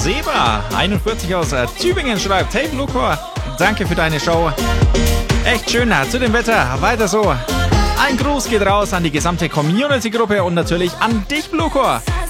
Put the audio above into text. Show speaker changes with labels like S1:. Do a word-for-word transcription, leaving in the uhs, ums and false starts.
S1: Seba einundvierzig aus äh, Tübingen schreibt: Hey Bluecore, danke für deine Show. Echt schön, äh, zu dem Wetter, weiter so. Ein Gruß geht raus an die gesamte Community-Gruppe und natürlich an dich, Bluecore.